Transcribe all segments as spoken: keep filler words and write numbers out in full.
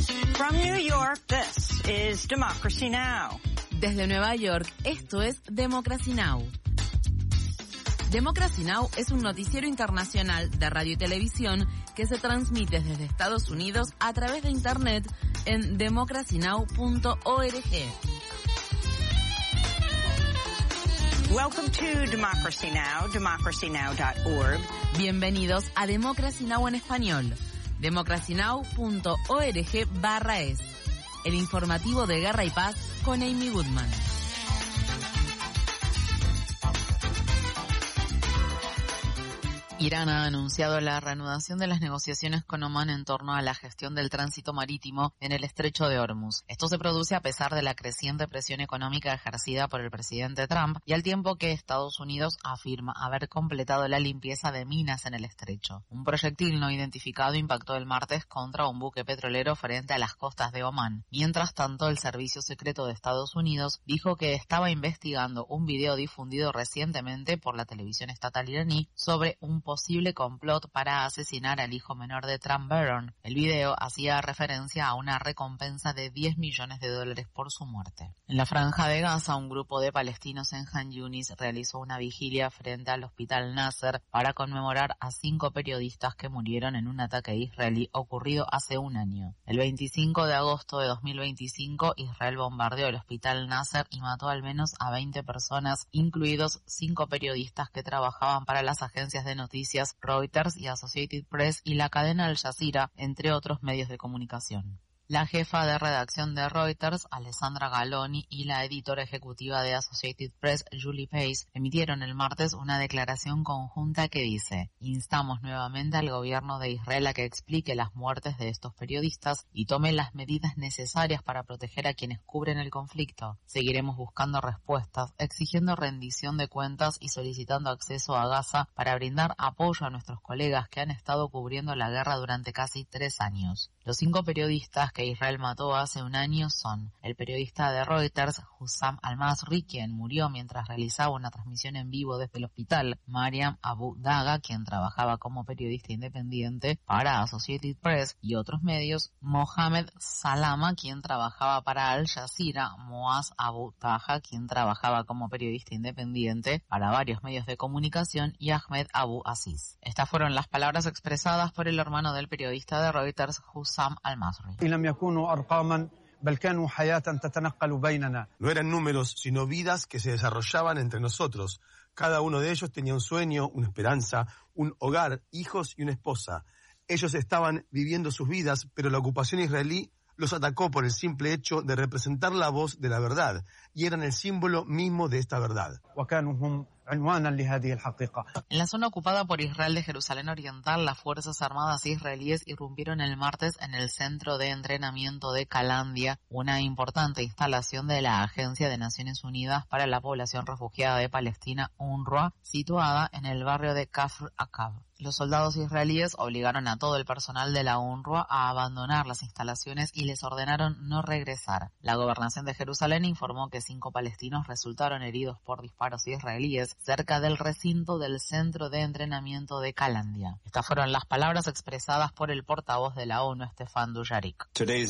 From New York, this is Democracy Now! Desde Nueva York, esto es Democracy Now! Democracy Now! Es un noticiero internacional de radio y televisión que se transmite desde Estados Unidos a través de Internet en democracy now punto org. Welcome to Democracy Now!, democracy now dot org. Bienvenidos a Democracy Now! En español. democracy now punto org barra es. El informativo de Guerra y Paz con Amy Goodman. Irán ha anunciado la reanudación de las negociaciones con Omán en torno a la gestión del tránsito marítimo en el estrecho de Hormuz. Esto se produce a pesar de la creciente presión económica ejercida por el presidente Trump y al tiempo que Estados Unidos afirma haber completado la limpieza de minas en el estrecho. Un proyectil no identificado impactó el martes contra un buque petrolero frente a las costas de Omán. Mientras tanto, el Servicio Secreto de Estados Unidos dijo que estaba investigando un video difundido recientemente por la televisión estatal iraní sobre un posible complot para asesinar al hijo menor de Trump, Barron. El video hacía referencia a una recompensa de diez millones de dólares por su muerte. En la Franja de Gaza, un grupo de palestinos en Han Yunis realizó una vigilia frente al Hospital Nasser para conmemorar a cinco periodistas que murieron en un ataque israelí ocurrido hace un año. El veinticinco de agosto de dos mil veinticinco, Israel bombardeó el Hospital Nasser y mató al menos a veinte personas, incluidos cinco periodistas que trabajaban para las agencias de noticias Reuters y Associated Press y la cadena Al Jazeera, entre otros medios de comunicación. La jefa de redacción de Reuters, Alessandra Galloni, y la editora ejecutiva de Associated Press, Julie Pace, emitieron el martes una declaración conjunta que dice: instamos nuevamente al gobierno de Israel a que explique las muertes de estos periodistas y tome las medidas necesarias para proteger a quienes cubren el conflicto. Seguiremos buscando respuestas, exigiendo rendición de cuentas y solicitando acceso a Gaza para brindar apoyo a nuestros colegas que han estado cubriendo la guerra durante casi tres años. Los cinco periodistas que Israel mató hace un año son el periodista de Reuters, Hussam al-Masri, quien murió mientras realizaba una transmisión en vivo desde el hospital, Mariam Abu Daga, quien trabajaba como periodista independiente para Associated Press y otros medios, Mohamed Salama, quien trabajaba para Al Jazeera, Moaz Abu Taha, quien trabajaba como periodista independiente para varios medios de comunicación, y Ahmed Abu Aziz. Estas fueron las palabras expresadas por el hermano del periodista de Reuters, Hussam al-Masri. No eran números, sino vidas que se desarrollaban entre nosotros. Cada uno de ellos tenía un sueño, una esperanza, un hogar, hijos y una esposa. Ellos estaban viviendo sus vidas, pero la ocupación israelí los atacó por el simple hecho de representar la voz de la verdad, y eran el símbolo mismo de esta verdad. En la zona ocupada por Israel de Jerusalén Oriental, las Fuerzas Armadas israelíes irrumpieron el martes en el centro de entrenamiento de Kalandia, una importante instalación de la Agencia de Naciones Unidas para la Población Refugiada de Palestina, UNRWA, situada en el barrio de Kafr Akab. Los soldados israelíes obligaron a todo el personal de la UNRWA a abandonar las instalaciones y les ordenaron no regresar. La gobernación de Jerusalén informó que cinco palestinos resultaron heridos por disparos israelíes cerca del recinto del centro de entrenamiento de Kalandia. Estas fueron las palabras expresadas por el portavoz de la ONU, Stefan Dujarric.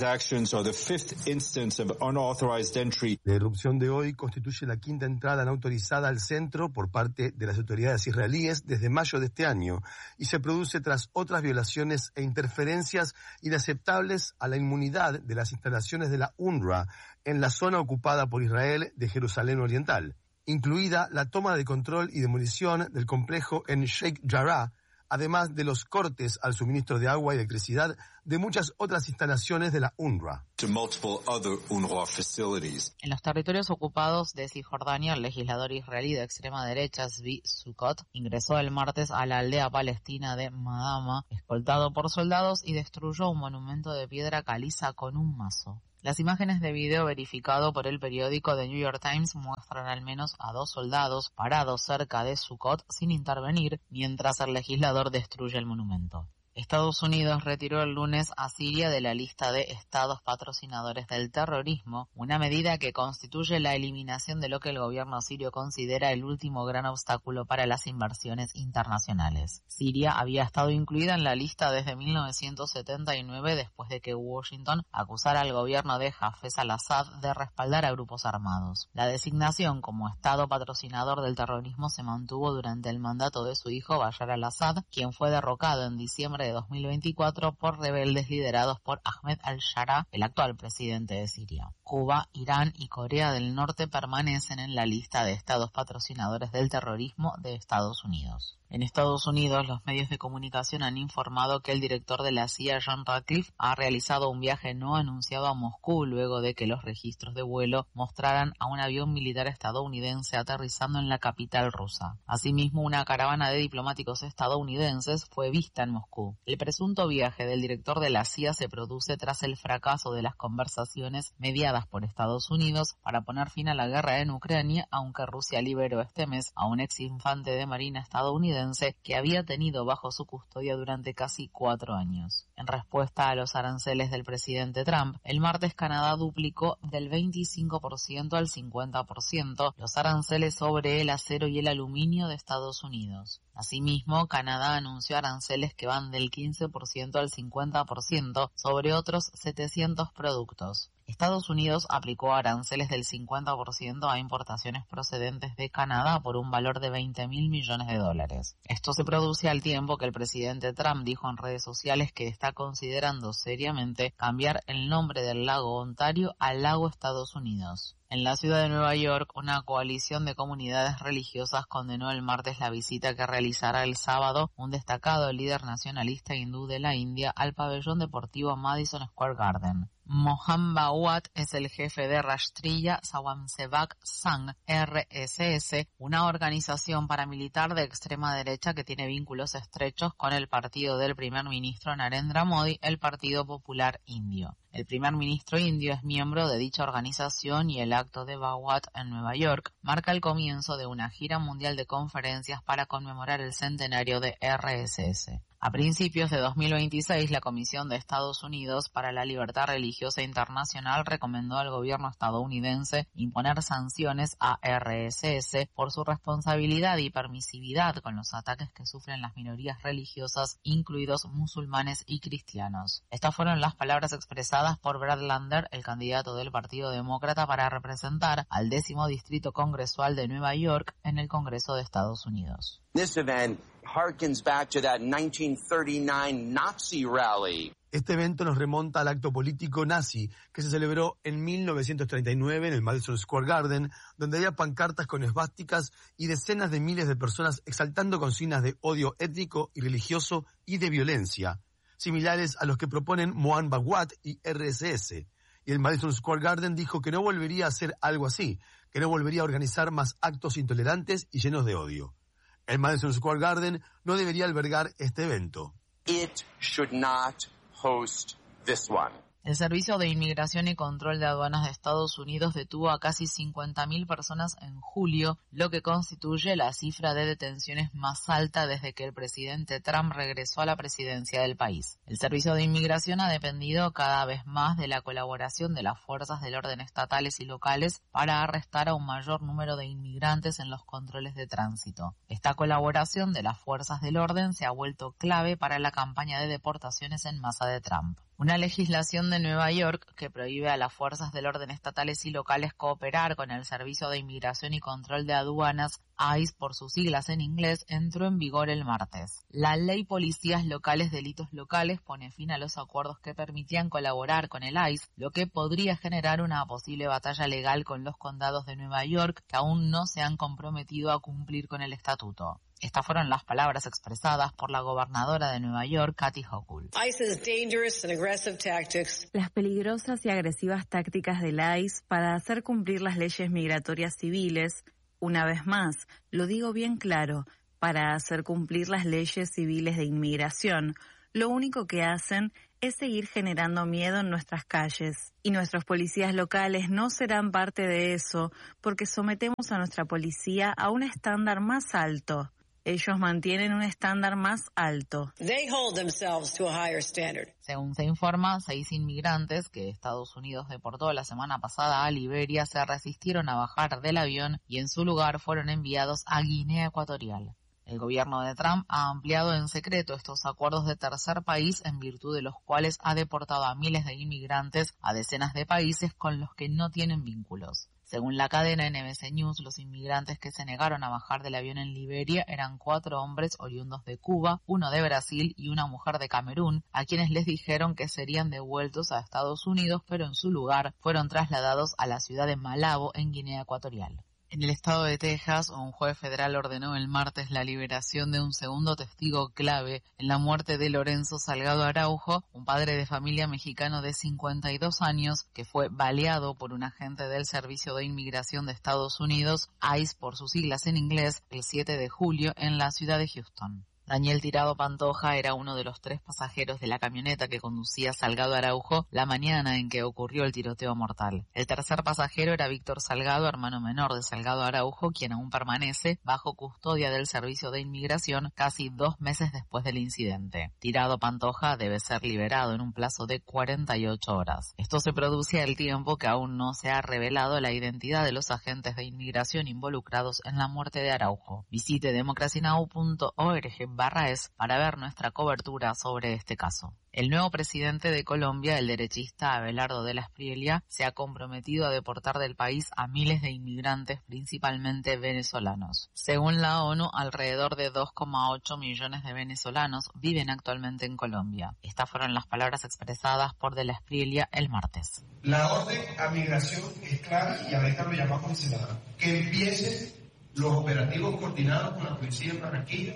La irrupción de hoy constituye la quinta entrada no autorizada al centro por parte de las autoridades israelíes desde mayo de este año, y se produce tras otras violaciones e interferencias inaceptables a la inmunidad de las instalaciones de la UNRWA en la zona ocupada por Israel de Jerusalén Oriental, incluida la toma de control y demolición del complejo en Sheikh Jarrah, además de los cortes al suministro de agua y electricidad de muchas otras instalaciones de la UNRWA. En los territorios ocupados de Cisjordania, el legislador israelí de extrema derecha, Zvi Sukkot, ingresó el martes a la aldea palestina de Madama, escoltado por soldados, y destruyó un monumento de piedra caliza con un mazo. Las imágenes de video verificado por el periódico The New York Times muestran al menos a dos soldados parados cerca de Sukkot sin intervenir mientras el legislador destruye el monumento. Estados Unidos retiró el lunes a Siria de la lista de estados patrocinadores del terrorismo, una medida que constituye la eliminación de lo que el gobierno sirio considera el último gran obstáculo para las inversiones internacionales. Siria había estado incluida en la lista desde mil novecientos setenta y nueve después de que Washington acusara al gobierno de Hafez al-Assad de respaldar a grupos armados. La designación como estado patrocinador del terrorismo se mantuvo durante el mandato de su hijo Bashar al-Assad, quien fue derrocado en diciembre de dos mil veinticuatro por rebeldes liderados por Ahmed al-Shara, el actual presidente de Siria. Cuba, Irán y Corea del Norte permanecen en la lista de estados patrocinadores del terrorismo de Estados Unidos. En Estados Unidos, los medios de comunicación han informado que el director de la C I A, John Ratcliffe, ha realizado un viaje no anunciado a Moscú luego de que los registros de vuelo mostraran a un avión militar estadounidense aterrizando en la capital rusa. Asimismo, una caravana de diplomáticos estadounidenses fue vista en Moscú. El presunto viaje del director de la C I A se produce tras el fracaso de las conversaciones mediadas por Estados Unidos para poner fin a la guerra en Ucrania, aunque Rusia liberó este mes a un ex infante de marina estadounidense que había tenido bajo su custodia durante casi cuatro años. En respuesta a los aranceles del presidente Trump, el martes Canadá duplicó del veinticinco por ciento al cincuenta por ciento los aranceles sobre el acero y el aluminio de Estados Unidos. Asimismo, Canadá anunció aranceles que van del quince por ciento al cincuenta por ciento sobre otros setecientos productos. Estados Unidos aplicó aranceles del cincuenta por ciento a importaciones procedentes de Canadá por un valor de veinte mil millones de dólares. Esto se produce al tiempo que el presidente Trump dijo en redes sociales que está considerando seriamente cambiar el nombre del lago Ontario al lago Estados Unidos. En la ciudad de Nueva York, una coalición de comunidades religiosas condenó el martes la visita que realizará el sábado un destacado líder nacionalista hindú de la India al pabellón deportivo Madison Square Garden. Mohan Bhagwat es el jefe de Rashtriya Swayamsevak Sangh, R S S, una organización paramilitar de extrema derecha que tiene vínculos estrechos con el partido del primer ministro Narendra Modi, el Partido Popular Indio. El primer ministro indio es miembro de dicha organización y el acto de Bhagwat en Nueva York marca el comienzo de una gira mundial de conferencias para conmemorar el centenario de R S S. A principios de dos mil veintiséis, la Comisión de Estados Unidos para la Libertad Religiosa Internacional recomendó al gobierno estadounidense imponer sanciones a R S S por su responsabilidad y permisividad con los ataques que sufren las minorías religiosas, incluidos musulmanes y cristianos. Estas fueron las palabras expresadas por Brad Lander, el candidato del Partido Demócrata para representar al décimo distrito congresual de Nueva York en el Congreso de Estados Unidos. This event harkens back to that nineteen thirty-nine Nazi rally. Este evento nos remonta al acto político nazi que se celebró en mil novecientos treinta y nueve en el Madison Square Garden, donde había pancartas con esvásticas y decenas de miles de personas exaltando consignas de odio étnico y religioso y de violencia, similares a los que proponen Mohan Bhagwat y R S S. Y el Madison Square Garden dijo que no volvería a hacer algo así, que no volvería a organizar más actos intolerantes y llenos de odio. El Madison Square Garden no debería albergar este evento. It should not host this one. El Servicio de Inmigración y Control de Aduanas de Estados Unidos detuvo a casi cincuenta mil personas en julio, lo que constituye la cifra de detenciones más alta desde que el presidente Trump regresó a la presidencia del país. El Servicio de Inmigración ha dependido cada vez más de la colaboración de las fuerzas del orden estatales y locales para arrestar a un mayor número de inmigrantes en los controles de tránsito. Esta colaboración de las fuerzas del orden se ha vuelto clave para la campaña de deportaciones en masa de Trump. Una legislación de Nueva York que prohíbe a las fuerzas del orden estatales y locales cooperar con el Servicio de Inmigración y Control de Aduanas, I C E por sus siglas en inglés, entró en vigor el martes. La Ley Policías Locales Delitos Locales pone fin a los acuerdos que permitían colaborar con el I C E, lo que podría generar una posible batalla legal con los condados de Nueva York que aún no se han comprometido a cumplir con el estatuto. Estas fueron las palabras expresadas por la gobernadora de Nueva York, Kathy Hochul. Las peligrosas y agresivas tácticas del I C E para hacer cumplir las leyes migratorias civiles, una vez más, lo digo bien claro, para hacer cumplir las leyes civiles de inmigración, lo único que hacen es seguir generando miedo en nuestras calles. Y nuestros policías locales no serán parte de eso porque sometemos a nuestra policía a un estándar más alto. Ellos mantienen un estándar más alto. They hold themselves to a higher standard. Según se informa, seis inmigrantes que Estados Unidos deportó la semana pasada a Liberia se resistieron a bajar del avión y en su lugar fueron enviados a Guinea Ecuatorial. El gobierno de Trump ha ampliado en secreto estos acuerdos de tercer país en virtud de los cuales ha deportado a miles de inmigrantes a decenas de países con los que no tienen vínculos. Según la cadena N B C News, los inmigrantes que se negaron a bajar del avión en Liberia eran cuatro hombres oriundos de Cuba, uno de Brasil y una mujer de Camerún, a quienes les dijeron que serían devueltos a Estados Unidos, pero en su lugar fueron trasladados a la ciudad de Malabo, en Guinea Ecuatorial. En el estado de Texas, un juez federal ordenó el martes la liberación de un segundo testigo clave en la muerte de Lorenzo Salgado Araujo, un padre de familia mexicano de cincuenta y dos años que fue baleado por un agente del Servicio de Inmigración de Estados Unidos, ICE por sus siglas en inglés, el siete de julio en la ciudad de Houston. Daniel Tirado Pantoja era uno de los tres pasajeros de la camioneta que conducía Salgado Araujo la mañana en que ocurrió el tiroteo mortal. El tercer pasajero era Víctor Salgado, hermano menor de Salgado Araujo, quien aún permanece bajo custodia del Servicio de Inmigración casi dos meses después del incidente. Tirado Pantoja debe ser liberado en un plazo de cuarenta y ocho horas. Esto se produce al tiempo que aún no se ha revelado la identidad de los agentes de inmigración involucrados en la muerte de Araujo. Visite democracy now punto org barra es para ver nuestra cobertura sobre este caso. El nuevo presidente de Colombia, el derechista Abelardo de la Espriella, se ha comprometido a deportar del país a miles de inmigrantes, principalmente venezolanos. Según la ONU, alrededor de dos coma ocho millones de venezolanos viven actualmente en Colombia. Estas fueron las palabras expresadas por de la Espriella el martes. La orden a migración es clara y ahorita lo llamamos el Senado. Que empiecen los operativos coordinados con la policía de Barranquilla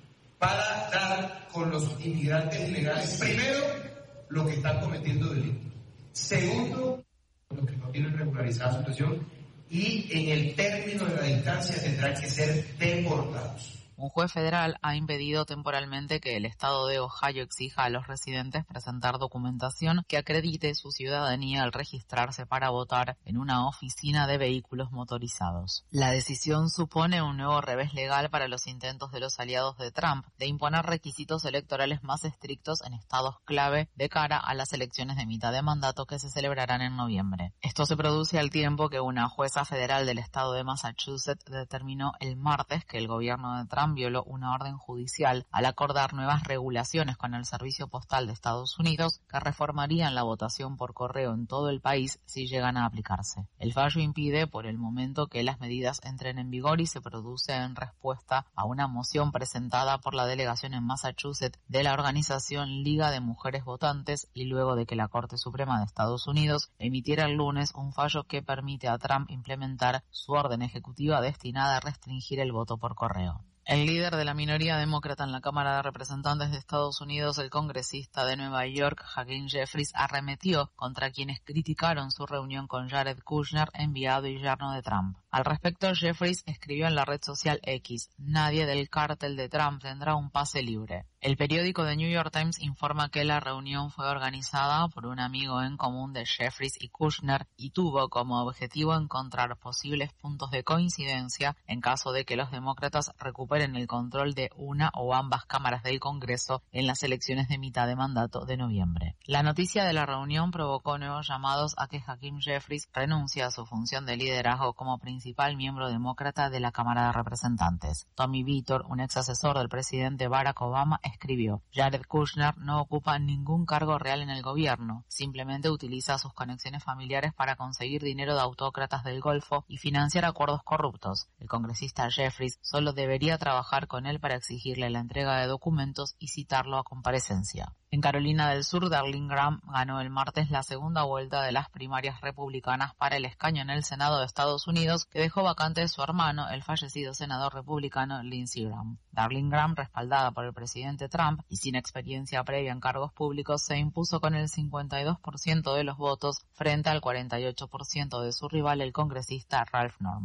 para dar con los inmigrantes ilegales, primero, los que están cometiendo delitos. Segundo, los que no tienen regularizada su situación. Y en el término de la distancia tendrán que ser deportados. Un juez federal ha impedido temporalmente que el estado de Ohio exija a los residentes presentar documentación que acredite su ciudadanía al registrarse para votar en una oficina de vehículos motorizados. La decisión supone un nuevo revés legal para los intentos de los aliados de Trump de imponer requisitos electorales más estrictos en estados clave de cara a las elecciones de mitad de mandato que se celebrarán en noviembre. Esto se produce al tiempo que una jueza federal del estado de Massachusetts determinó el martes que el gobierno de Trump violó una orden judicial al acordar nuevas regulaciones con el Servicio Postal de Estados Unidos que reformarían la votación por correo en todo el país si llegan a aplicarse. El fallo impide por el momento que las medidas entren en vigor y se produce en respuesta a una moción presentada por la delegación en Massachusetts de la organización Liga de Mujeres Votantes y luego de que la Corte Suprema de Estados Unidos emitiera el lunes un fallo que permite a Trump implementar su orden ejecutiva destinada a restringir el voto por correo. El líder de la minoría demócrata en la Cámara de Representantes de Estados Unidos, el congresista de Nueva York, Hakeem Jeffries, arremetió contra quienes criticaron su reunión con Jared Kushner, enviado y yerno de Trump. Al respecto, Jeffries escribió en la red social X: "Nadie del cártel de Trump tendrá un pase libre". El periódico The New York Times informa que la reunión fue organizada por un amigo en común de Jeffries y Kushner y tuvo como objetivo encontrar posibles puntos de coincidencia en caso de que los demócratas recuperen el control de una o ambas cámaras del Congreso en las elecciones de mitad de mandato de noviembre. La noticia de la reunión provocó nuevos llamados a que Hakeem Jeffries renuncie a su función de liderazgo como principal miembro demócrata de la Cámara de Representantes. Tommy Vitor, un ex asesor del presidente Barack Obama, escribió: "Jared Kushner no ocupa ningún cargo real en el gobierno, simplemente utiliza sus conexiones familiares para conseguir dinero de autócratas del Golfo y financiar acuerdos corruptos. El congresista Jeffries solo debería trabajar con él para exigirle la entrega de documentos y citarlo a comparecencia". En Carolina del Sur, Darlene Graham ganó el martes la segunda vuelta de las primarias republicanas para el escaño en el Senado de Estados Unidos, que dejó vacante su hermano, el fallecido senador republicano Lindsey Graham. Darlene Graham, respaldada por el presidente Trump y sin experiencia previa en cargos públicos, se impuso con el cincuenta y dos por ciento de los votos frente al cuarenta y ocho por ciento de su rival, el congresista Ralph Norman.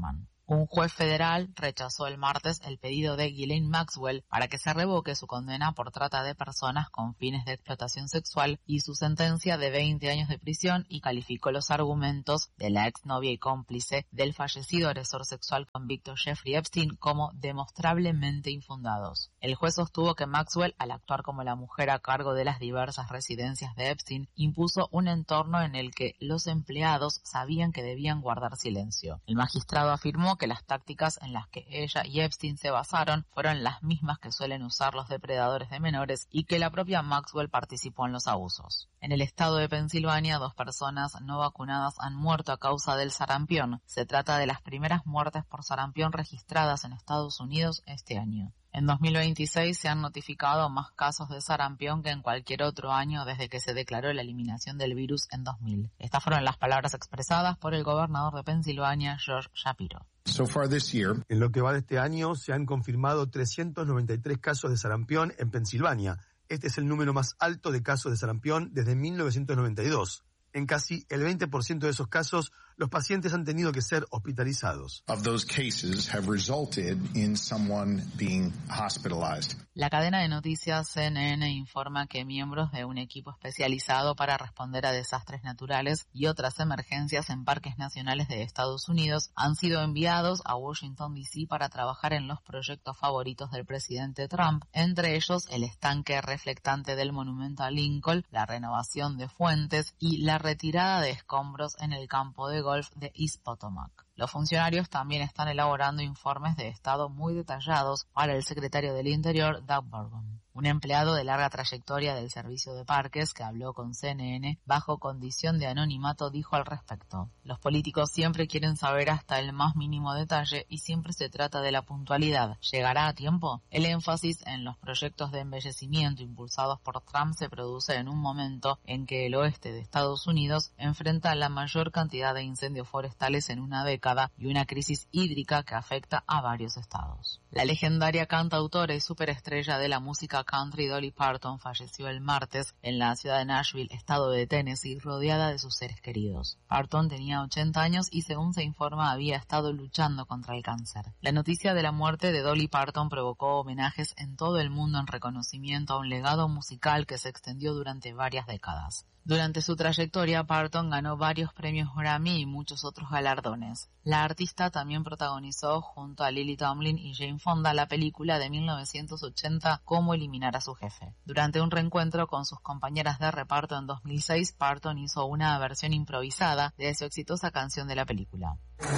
Un juez federal rechazó el martes el pedido de Ghislaine Maxwell para que se revoque su condena por trata de personas con fines de explotación sexual y su sentencia de veinte años de prisión, y calificó los argumentos de la exnovia y cómplice del fallecido agresor sexual convicto Jeffrey Epstein como demostrablemente infundados. El juez sostuvo que Maxwell, al actuar como la mujer a cargo de las diversas residencias de Epstein, impuso un entorno en el que los empleados sabían que debían guardar silencio. El magistrado afirmó que las tácticas en las que ella y Epstein se basaron fueron las mismas que suelen usar los depredadores de menores y que la propia Maxwell participó en los abusos. En el estado de Pensilvania, dos personas no vacunadas han muerto a causa del sarampión. Se trata de las primeras muertes por sarampión registradas en Estados Unidos este año. En dos mil veintiséis se han notificado más casos de sarampión que en cualquier otro año desde que se declaró la eliminación del virus en dos mil. Estas fueron las palabras expresadas por el gobernador de Pensilvania, Josh Shapiro. So far this year, en lo que va de este año, se han confirmado trescientos noventa y tres casos de sarampión en Pensilvania. Este es el número más alto de casos de sarampión desde mil novecientos noventa y dos. En casi el veinte por ciento de esos casos, los pacientes han tenido que ser hospitalizados. Of those cases have resulted in someone being hospitalized. La cadena de noticias C N N informa que miembros de un equipo especializado para responder a desastres naturales y otras emergencias en parques nacionales de Estados Unidos han sido enviados a Washington D C para trabajar en los proyectos favoritos del presidente Trump, entre ellos el estanque reflectante del monumento a Lincoln, la renovación de fuentes y la retirada de escombros en el campo de golf de East Potomac. Los funcionarios también están elaborando informes de estado muy detallados para el secretario del Interior, Doug Burgum. Un empleado de larga trayectoria del servicio de parques que habló con C N N bajo condición de anonimato dijo al respecto: los políticos siempre quieren saber hasta el más mínimo detalle y siempre se trata de la puntualidad. ¿Llegará a tiempo? El énfasis en los proyectos de embellecimiento impulsados por Trump se produce en un momento en que el oeste de Estados Unidos enfrenta la mayor cantidad de incendios forestales en una década y una crisis hídrica que afecta a varios estados. La legendaria cantautora y superestrella de la música country Dolly Parton falleció el martes en la ciudad de Nashville, estado de Tennessee, rodeada de sus seres queridos. Parton tenía ochenta años y, según se informa, había estado luchando contra el cáncer. La noticia de la muerte de Dolly Parton provocó homenajes en todo el mundo en reconocimiento a un legado musical que se extendió durante varias décadas. Durante su trayectoria, Parton ganó varios premios Grammy y muchos otros galardones. La artista también protagonizó junto a Lily Tomlin y Jane Fonda la película de mil novecientos ochenta Cómo eliminar a su jefe. Durante un reencuentro con sus compañeras de reparto en dos mil seis, Parton hizo una versión improvisada de su exitosa canción de la película.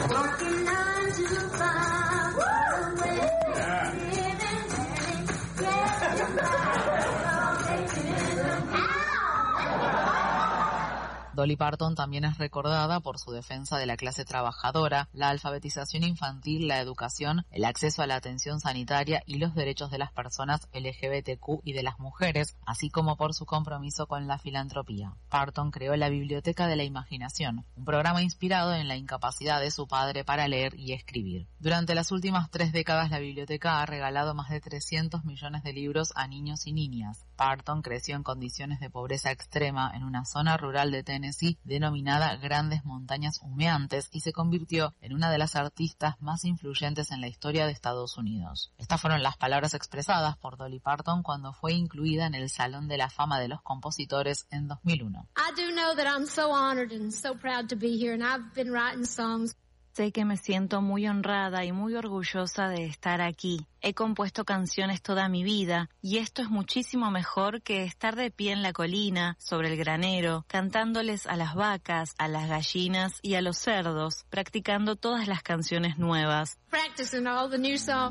Dolly Parton también es recordada por su defensa de la clase trabajadora, la alfabetización infantil, la educación, el acceso a la atención sanitaria y los derechos de las personas L G B T Q y de las mujeres, así como por su compromiso con la filantropía. Parton creó la Biblioteca de la Imaginación, un programa inspirado en la incapacidad de su padre para leer y escribir. Durante las últimas tres décadas, la biblioteca ha regalado más de trescientos millones de libros a niños y niñas. Parton creció en condiciones de pobreza extrema en una zona rural de Tennessee denominada Grandes Montañas Humeantes y se convirtió en una de las artistas más influyentes en la historia de Estados Unidos. Estas fueron las palabras expresadas por Dolly Parton cuando fue incluida en el Salón de la Fama de los Compositores en dos mil uno. I do know that I'm so honored and so proud to be here, and I've been writing songs. Sé que me siento muy honrada y muy orgullosa de estar aquí. He compuesto canciones toda mi vida y esto es muchísimo mejor que estar de pie en la colina, sobre el granero, cantándoles a las vacas, a las gallinas y a los cerdos, practicando todas las canciones nuevas. Practicing all the new songs.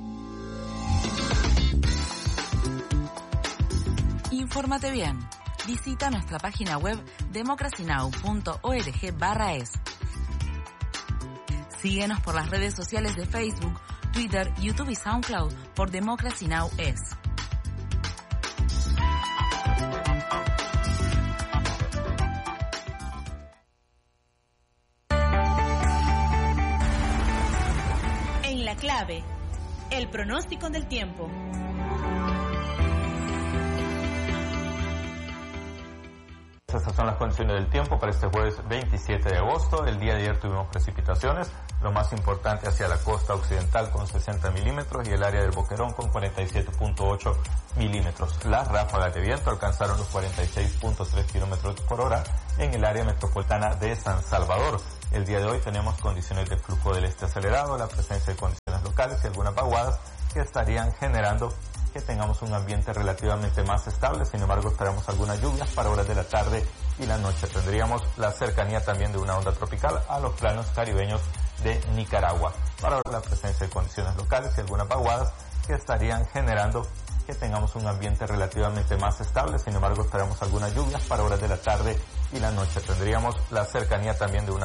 Infórmate bien. Visita nuestra página web democracy now punto org barra es. Síguenos por las redes sociales de Facebook, Twitter, YouTube y SoundCloud por Democracy Now! Es. En la clave, el pronóstico del tiempo. Estas son las condiciones del tiempo para este jueves veintisiete de agosto. El día de ayer tuvimos precipitaciones lo más importante hacia la costa occidental con sesenta milímetros y el área del Boquerón con cuarenta y siete punto ocho milímetros. Las ráfagas de viento alcanzaron los cuarenta y seis punto tres kilómetros por hora en el área metropolitana de San Salvador. El día de hoy tenemos condiciones de flujo del este acelerado, la presencia de condiciones locales y algunas vaguadas que estarían generando que tengamos un ambiente relativamente más estable. Sin embargo, esperamos algunas lluvias para horas de la tarde y la noche. Tendríamos la cercanía también de una onda tropical a los planos caribeños de Nicaragua. Para la presencia de condiciones locales y algunas vaguadas que estarían generando que tengamos un ambiente relativamente más estable. Sin embargo, esperamos algunas lluvias para horas de la tarde y la noche. Tendríamos la cercanía también de una